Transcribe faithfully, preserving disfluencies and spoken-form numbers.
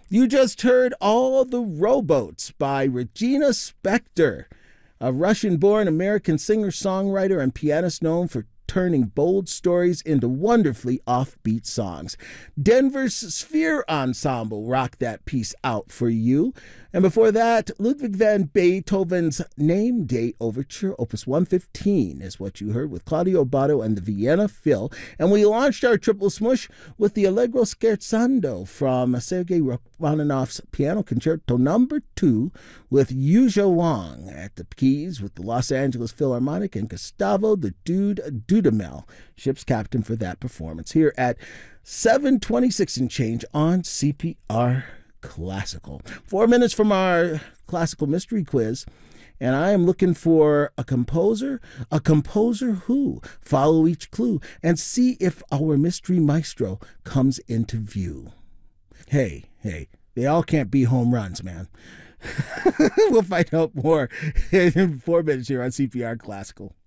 You just heard All the Rowboats by Regina Spektor, a Russian born American singer songwriter and pianist known for turning bold stories into wonderfully offbeat songs. Denver's Sphere Ensemble rocked that piece out for you. And before that, Ludwig van Beethoven's Name Day Overture, Opus one fifteen, is what you heard with Claudio Abbado and the Vienna Phil. And we launched our triple smush with the Allegro Scherzando from Sergei Rachmaninoff's Piano Concerto Number Two with Yuja Wang at the keys with the Los Angeles Philharmonic and Gustavo the Dude Dudamel, ship's captain for that performance here at seven twenty-six and change on C P R Classical. Four minutes from our classical mystery quiz, and I am looking for a composer, a composer who. Follow each clue and see if our mystery maestro comes into view. Hey, hey, they all can't be home runs, man. We'll find out more in four minutes here on C P R Classical.